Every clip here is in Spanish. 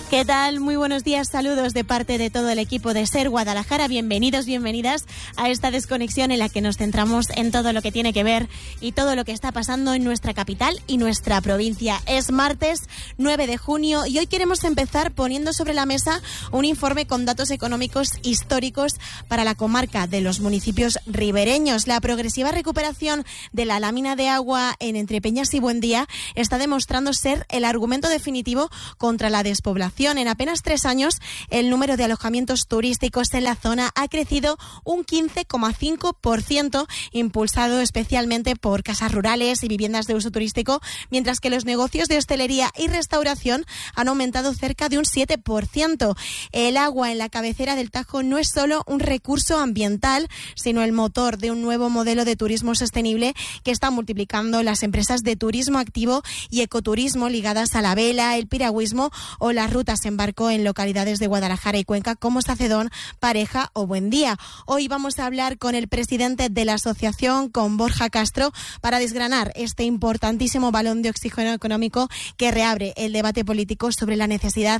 ¿Qué tal? Muy buenos días, saludos de parte de todo el equipo de SER Guadalajara. Bienvenidos, bienvenidas a esta desconexión en la que nos centramos en todo lo que tiene que ver y todo lo que está pasando en nuestra capital y nuestra provincia. Es martes 9 de junio y hoy queremos empezar poniendo sobre la mesa un informe con datos económicos históricos para la comarca de los municipios ribereños. La progresiva recuperación de la lámina de agua en Entrepeñas y Buendía está demostrando ser el argumento definitivo contra la despoblación. En apenas 3 años, el número de alojamientos turísticos en la zona ha crecido un 15,5%, impulsado especialmente por casas rurales y viviendas de uso turístico, mientras que los negocios de hostelería y restauración han aumentado cerca de un 7%. El agua en la cabecera del Tajo no es solo un recurso ambiental, sino el motor de un nuevo modelo de turismo sostenible que está multiplicando las empresas de turismo activo y ecoturismo ligadas a la vela, el piragüismo o las rutas en barco en localidades de Guadalajara y Cuenca como Sacedón, Pareja o Buendía. Hoy vamos a hablar con el presidente de la asociación, con Borja Castro, para desgranar este importantísimo balón de oxígeno económico que reabre el debate político sobre la necesidad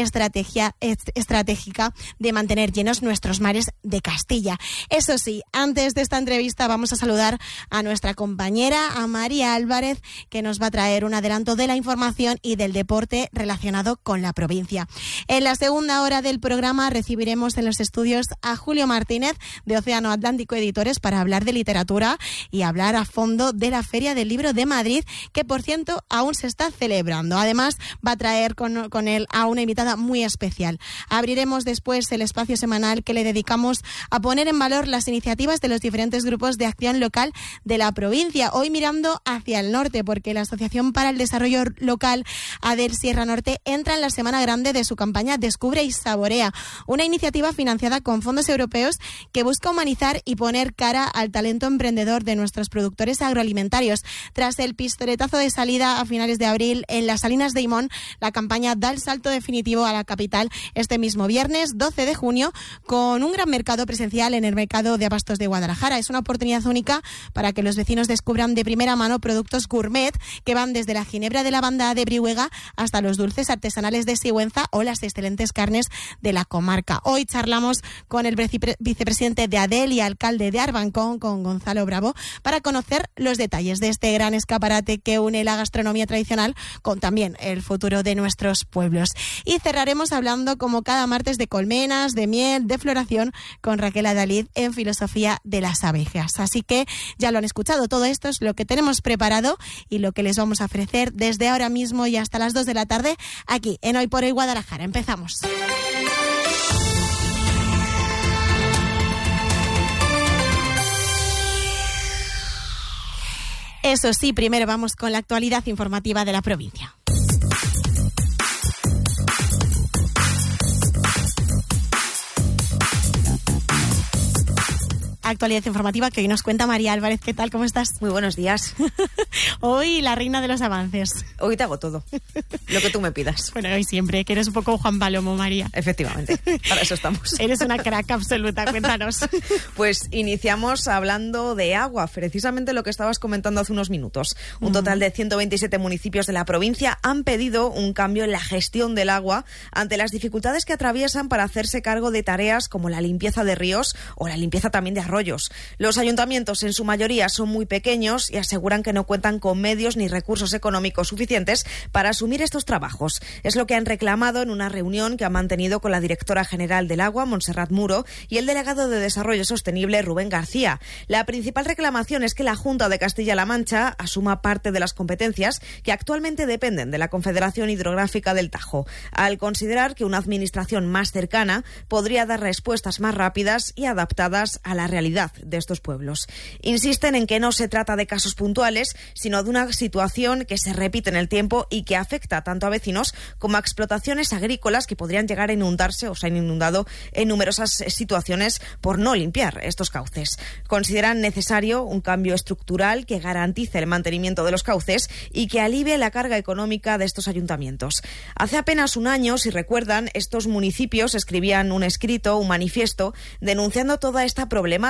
estratégica de mantener llenos nuestros mares de Castilla. Eso sí, antes de esta entrevista vamos a saludar a nuestra compañera, a María Álvarez, que nos va a traer un adelanto de la información y del deporte relacionado con la provincia. En la segunda hora del programa recibiremos en los estudios a Julio Martínez de Océano Atlántico Editores para hablar de literatura y hablar a fondo de la Feria del Libro de Madrid, que por cierto aún se está celebrando. Además va a traer con él a una invitada muy especial. Abriremos después el espacio semanal que le dedicamos a poner en valor las iniciativas de los diferentes grupos de acción local de la provincia. Hoy mirando hacia el norte, porque la Asociación para el Desarrollo Local ADEL Sierra Norte entra en la semana grande de su campaña Descubre y Saborea, una iniciativa financiada con fondos europeos que busca humanizar y poner cara al talento emprendedor de nuestros productores agroalimentarios. Tras el pistoletazo de salida a finales de abril en las Salinas de Imón, la campaña da el salto definitivo a la capital este mismo viernes 12 de junio con un gran mercado presencial en el mercado de abastos de Guadalajara. Es una oportunidad única para que los vecinos descubran de primera mano productos gourmet que van desde la ginebra de la Banda de Brihuega hasta los dulces artesanales de Sigüenza o las excelentes carnes de la comarca. Hoy charlamos con el vicepresidente de ADEL y alcalde de Arbancón, con Gonzalo Bravo, para conocer los detalles de este gran escaparate que une la gastronomía tradicional con también el futuro de nuestros pueblos. Y cerraremos hablando, como cada martes, de colmenas, de miel, de floración, con Raquel Adalid en Filosofía de las Abejas. Así que ya lo han escuchado, todo esto es lo que tenemos preparado y lo que les vamos a ofrecer desde ahora mismo y hasta las 2 de la tarde aquí en Hoy por Hoy Guadalajara. Empezamos. Eso sí, primero vamos con la actualidad informativa de la provincia. Actualidad informativa que hoy nos cuenta María Álvarez. ¿Qué tal? ¿Cómo estás? Muy buenos días. Hoy la reina de los avances. Hoy te hago todo, lo que tú me pidas. Bueno, hoy siempre, que eres un poco Juan Palomo, María. Efectivamente, para eso estamos. Eres una crack absoluta, cuéntanos. Pues iniciamos hablando de agua, precisamente lo que estabas comentando hace unos minutos. Un total de 127 municipios de la provincia han pedido un cambio en la gestión del agua ante las dificultades que atraviesan para hacerse cargo de tareas como la limpieza de ríos o la limpieza también de arroyos. Los ayuntamientos en su mayoría son muy pequeños y aseguran que no cuentan con medios ni recursos económicos suficientes para asumir estos trabajos. Es lo que han reclamado en una reunión que ha mantenido con la directora general del Agua, Montserrat Muro, y el delegado de Desarrollo Sostenible, Rubén García. La principal reclamación es que la Junta de Castilla-La Mancha asuma parte de las competencias que actualmente dependen de la Confederación Hidrográfica del Tajo, al considerar que una administración más cercana podría dar respuestas más rápidas y adaptadas a la realidad de estos pueblos. Insisten en que no se trata de casos puntuales, sino de una situación que se repite en el tiempo y que afecta tanto a vecinos como a explotaciones agrícolas que podrían llegar a inundarse o se han inundado en numerosas situaciones por no limpiar estos cauces. Consideran necesario un cambio estructural que garantice el mantenimiento de los cauces y que alivie la carga económica de estos ayuntamientos. Hace apenas un año, si recuerdan, estos municipios escribían un escrito, un manifiesto, denunciando toda esta problemática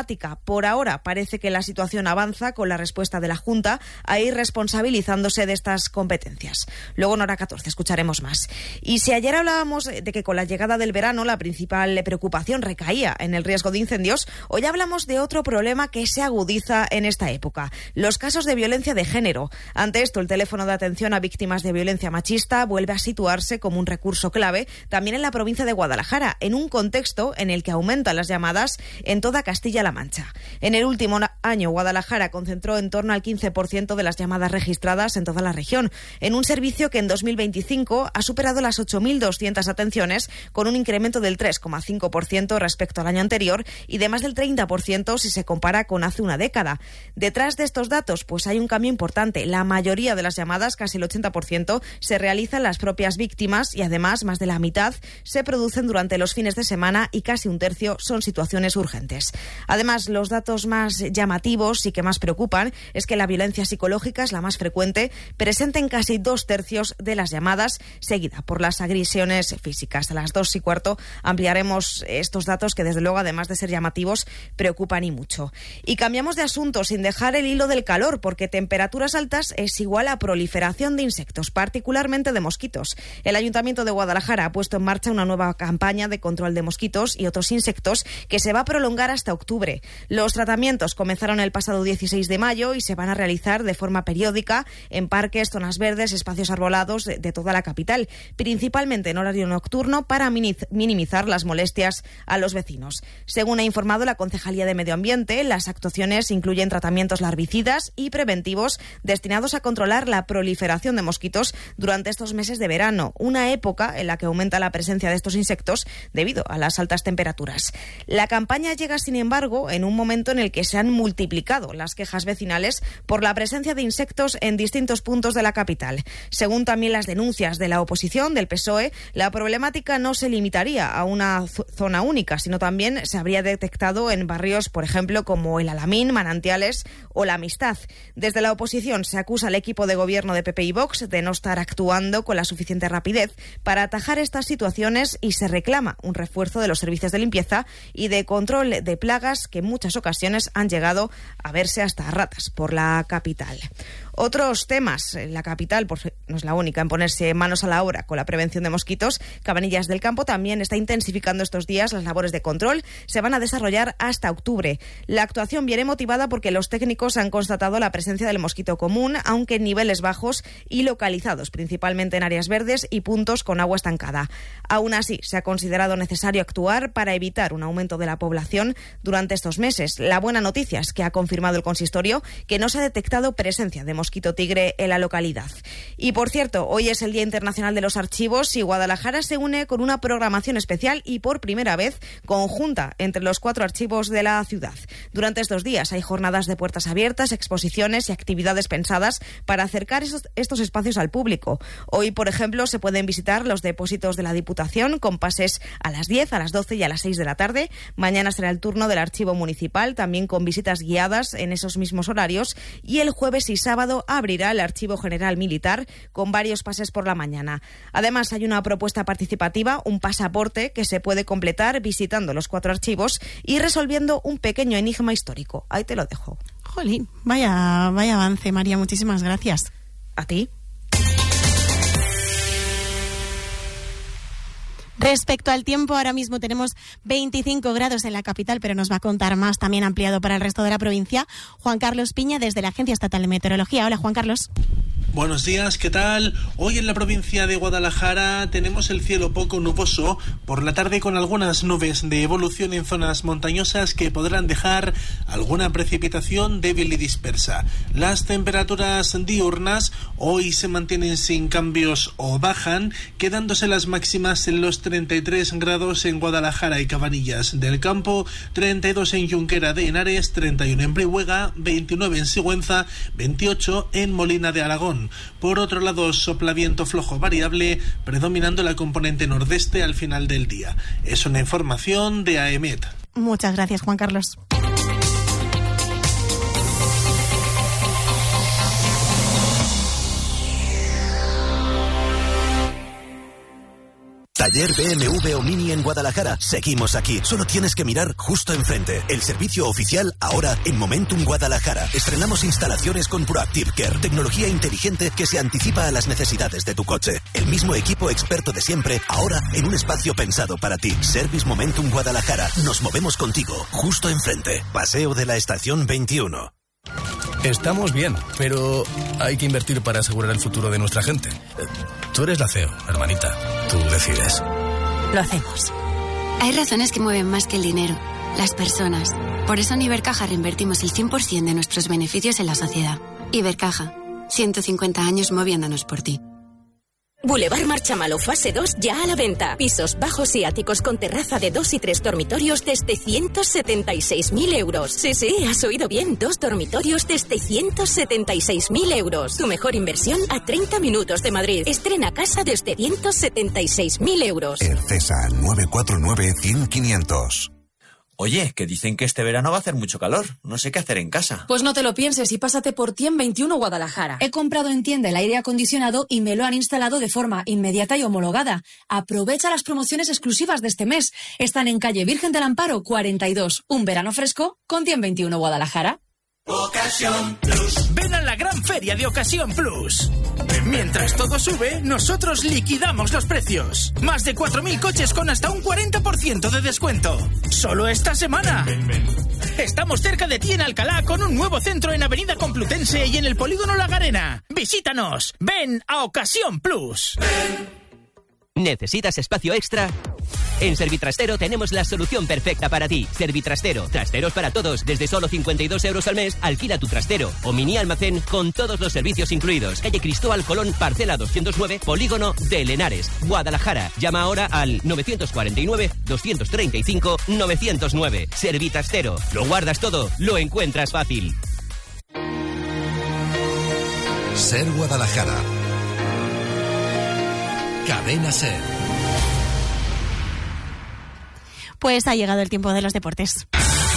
problemática. Por ahora parece que la situación avanza con la respuesta de la Junta a ir responsabilizándose de estas competencias. Luego en hora 14 escucharemos más. Y si ayer hablábamos de que con la llegada del verano la principal preocupación recaía en el riesgo de incendios, hoy hablamos de otro problema que se agudiza en esta época: los casos de violencia de género. Ante esto, el teléfono de atención a víctimas de violencia machista vuelve a situarse como un recurso clave también en la provincia de Guadalajara, en un contexto en el que aumentan las llamadas en toda Castilla-La Mancha. En el último año, Guadalajara concentró en torno al 15% de las llamadas registradas en toda la región, en un servicio que en 2025 ha superado las 8.200 atenciones, con un incremento del 3,5% respecto al año anterior y de más del 30% si se compara con hace una década. Detrás de estos datos, pues hay un cambio importante. La mayoría de las llamadas, casi el 80%, se realizan las propias víctimas y además más de la mitad se producen durante los fines de semana y casi un tercio son situaciones urgentes. Además, los datos más llamativos y que más preocupan es que la violencia psicológica es la más frecuente, presente en casi 2/3 de las llamadas, seguida por las agresiones físicas. A las 2:15 ampliaremos estos datos que, desde luego, además de ser llamativos, preocupan y mucho. Y cambiamos de asunto sin dejar el hilo del calor, porque temperaturas altas es igual a proliferación de insectos, particularmente de mosquitos. El Ayuntamiento de Guadalajara ha puesto en marcha una nueva campaña de control de mosquitos y otros insectos que se va a prolongar hasta octubre. Los tratamientos comenzaron el pasado 16 de mayo y se van a realizar de forma periódica en parques, zonas verdes, espacios arbolados de toda la capital, principalmente en horario nocturno para minimizar las molestias a los vecinos. Según ha informado la Concejalía de Medio Ambiente, las actuaciones incluyen tratamientos larvicidas y preventivos destinados a controlar la proliferación de mosquitos durante estos meses de verano, una época en la que aumenta la presencia de estos insectos debido a las altas temperaturas. La campaña llega, sin embargo, en un momento en el que se han multiplicado las quejas vecinales por la presencia de insectos en distintos puntos de la capital. Según también las denuncias de la oposición, del PSOE, la problemática no se limitaría a una zona única, sino también se habría detectado en barrios, por ejemplo, como el Alamín, Manantiales o La Amistad. Desde la oposición se acusa al equipo de gobierno de PP y Vox de no estar actuando con la suficiente rapidez para atajar estas situaciones y se reclama un refuerzo de los servicios de limpieza y de control de plagas que en muchas ocasiones han llegado a verse hasta a ratas por la capital. Otros temas. La capital no es la única en ponerse manos a la obra con la prevención de mosquitos. Cabanillas del Campo también está intensificando estos días las labores de control. Se van a desarrollar hasta octubre. La actuación viene motivada porque los técnicos han constatado la presencia del mosquito común, aunque en niveles bajos y localizados, principalmente en áreas verdes y puntos con agua estancada. Aún así, se ha considerado necesario actuar para evitar un aumento de la población durante estos meses. La buena noticia es que ha confirmado el consistorio que no se ha detectado presencia de mosquito tigre en la localidad. Y por cierto, hoy es el Día Internacional de los Archivos y Guadalajara se une con una programación especial y por primera vez conjunta entre los 4 archivos de la ciudad. Durante estos días hay jornadas de puertas abiertas, exposiciones y actividades pensadas para acercar estos espacios al público. Hoy, por ejemplo, se pueden visitar los depósitos de la Diputación con pases a las 10, a las 12 y a las 6 de la tarde. Mañana será el turno del Archivo Municipal, también con visitas guiadas en esos mismos horarios. Y el jueves y sábado abrirá el Archivo General Militar con varios pases por la mañana. Además, hay una propuesta participativa, un pasaporte que se puede completar visitando los 4 archivos y resolviendo un pequeño enigma histórico. Ahí te lo dejo. Jolín, vaya avance, María, muchísimas gracias. ¿A ti? Respecto al tiempo, ahora mismo tenemos 25 grados en la capital, pero nos va a contar más, también ampliado para el resto de la provincia, Juan Carlos Piña, desde la Agencia Estatal de Meteorología. Hola, Juan Carlos. Buenos días, ¿qué tal? Hoy en la provincia de Guadalajara tenemos el cielo poco nuboso, por la tarde con algunas nubes de evolución en zonas montañosas que podrán dejar alguna precipitación débil y dispersa. Las temperaturas diurnas hoy se mantienen sin cambios o bajan, quedándose las máximas en los 33 grados en Guadalajara y Cabanillas del Campo, 32 en Junquera de Henares, 31 en Brihuega, 29 en Sigüenza, 28 en Molina de Aragón. Por otro lado, sopla viento flojo variable, predominando la componente nordeste al final del día. Es una información de AEMET. Muchas gracias, Juan Carlos. Taller BMW o Mini en Guadalajara. Seguimos aquí. Solo tienes que mirar justo enfrente. El servicio oficial ahora en Momentum Guadalajara. Estrenamos instalaciones con Proactive Care, tecnología inteligente que se anticipa a las necesidades de tu coche. El mismo equipo experto de siempre, ahora en un espacio pensado para ti. Service Momentum Guadalajara. Nos movemos contigo, justo enfrente. Paseo de la Estación 21. Estamos bien, pero hay que invertir para asegurar el futuro de nuestra gente. Tú eres la CEO, hermanita. Tú decides. Lo hacemos. Hay razones que mueven más que el dinero. Las personas. Por eso en Ibercaja reinvertimos el 100% de nuestros beneficios en la sociedad. Ibercaja. 150 años moviéndonos por ti. Boulevard Marchamalo fase 2 ya a la venta. Pisos bajos y áticos con terraza de 2 y 3 dormitorios desde 176.000 euros. Sí, has oído bien. 2 dormitorios desde 176.000 euros. Tu mejor inversión a 30 minutos de Madrid. Estrena casa desde 176.000 euros. Ercesa 949-100-500. Oye, que dicen que este verano va a hacer mucho calor. No sé qué hacer en casa. Pues no te lo pienses y pásate por Tiem 21 Guadalajara. He comprado en tienda el aire acondicionado y me lo han instalado de forma inmediata y homologada. Aprovecha las promociones exclusivas de este mes. Están en calle Virgen del Amparo 42. Un verano fresco con Tiem 21 Guadalajara. Ocasión Plus. Ven a la gran feria de Ocasión Plus. Mientras todo sube, nosotros liquidamos los precios. Más de 4.000 coches con hasta un 40% de descuento. Solo esta semana. Estamos cerca de ti en Alcalá con un nuevo centro en Avenida Complutense y en el Polígono La Garena. Visítanos. Ven a Ocasión Plus. ¿Necesitas espacio extra? En Servitrastero tenemos la solución perfecta para ti. Servitrastero, trasteros para todos. Desde solo 52 euros al mes, alquila tu trastero o mini almacén con todos los servicios incluidos. Calle Cristóbal Colón, parcela 209, Polígono de Lenares, Guadalajara. Llama ahora al 949-235-909. Servitrastero. Lo guardas todo, lo encuentras fácil. Ser Guadalajara. Cadena Ser. Pues ha llegado el tiempo de los deportes.